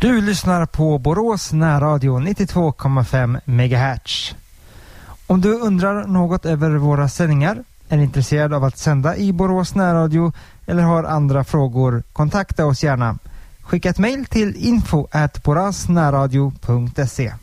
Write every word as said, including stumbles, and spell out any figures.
Du lyssnar på Borås närradio nittiotvå komma fem megahertz. Om du undrar något över våra sändningar, är intresserad av att sända i Borås närradio eller har andra frågor, kontakta oss gärna. Skicka ett mejl till info at borasnärradio punkt se.